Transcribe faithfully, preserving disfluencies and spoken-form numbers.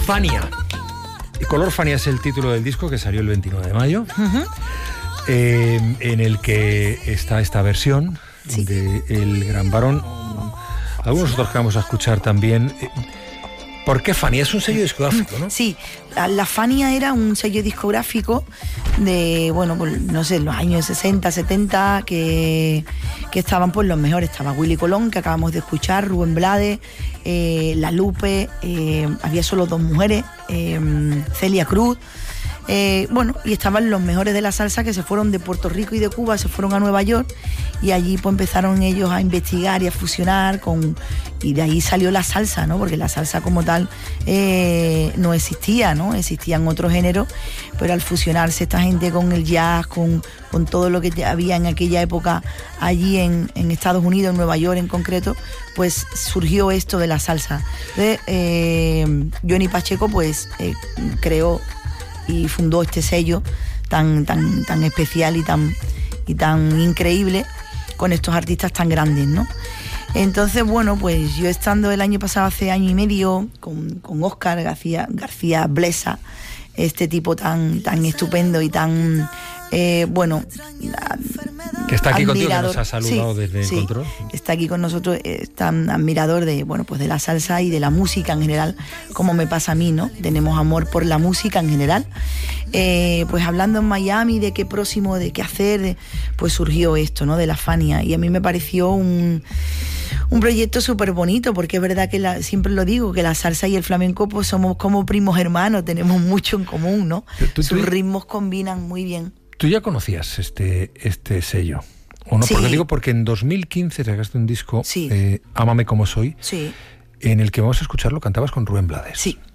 Fania. Color Fania es el título del disco que salió el veintinueve de mayo, uh-huh. eh, en el que está esta versión sí. de El Gran Varón. Algunos otros que vamos a escuchar también. ¿Por qué Fania? Es un sello discográfico, ¿no? Sí, la, la Fania era un sello discográfico de, bueno, pues, no sé, los años sesenta, setenta, que, que estaban pues los mejores. Estaba Willy Colón, que acabamos de escuchar, Rubén Blades, eh, La Lupe, eh, había solo dos mujeres, eh, Celia Cruz. Eh, bueno, y estaban los mejores de la salsa que se fueron de Puerto Rico y de Cuba, se fueron a Nueva York y allí pues empezaron ellos a investigar y a fusionar con, y de ahí salió la salsa, ¿no? Porque la salsa como tal eh, no existía, ¿no? Existían otros géneros, pero al fusionarse esta gente con el jazz, con, con todo lo que había en aquella época allí en, en Estados Unidos, en Nueva York en concreto, pues surgió esto de la salsa. Entonces, eh, Johnny Pacheco pues eh, creó y fundó este sello tan, tan, tan especial y tan, y tan increíble con estos artistas tan grandes, ¿no? Entonces, bueno, pues yo estando el año pasado, hace año y medio, con, con Óscar García, García Blesa, este tipo tan, tan estupendo y tan, eh, bueno... Que está aquí admirador. Contigo, que nos ha saludado sí, desde el sí, control. Está aquí con nosotros, es tan admirador de, bueno, pues de la salsa y de la música en general, como me pasa a mí, ¿no? Tenemos amor por la música en general. Eh, pues hablando en Miami de qué próximo, de qué hacer, pues surgió esto, ¿no? De la Fania. Y a mí me pareció un, un proyecto súper bonito, porque es verdad que la, siempre lo digo, que la salsa y el flamenco pues somos como primos hermanos, tenemos mucho en común, ¿no? ¿Tú, tú, Sus tú... ritmos combinan muy bien. ¿Tú ya conocías este, este sello? ¿O no? Sí. Porque digo, porque en dos mil quince sacaste un disco, sí. eh, Ámame como soy, sí. en el que vamos a escucharlo, cantabas con Rubén Blades. Sí.